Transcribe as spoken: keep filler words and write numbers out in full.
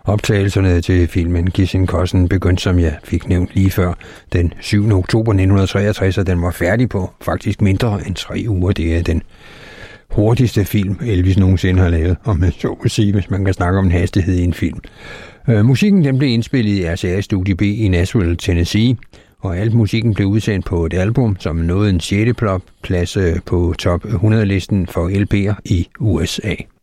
Optagelserne til filmen Kissing Cousin begyndte, som jeg fik nævnt lige før, den syvende oktober nitten treogtres, og den var færdig på faktisk mindre end tre uger. Det er den hurtigste film, Elvis nogensinde har lavet, om man så at sige, hvis man kan snakke om en hastighed i en film. Øh, musikken den blev indspillet i R C A Studie B i Nashville, Tennessee, og alt musikken blev udsendt på et album, som nåede en sjette plads på top hundrede-listen for L P'er i U S A.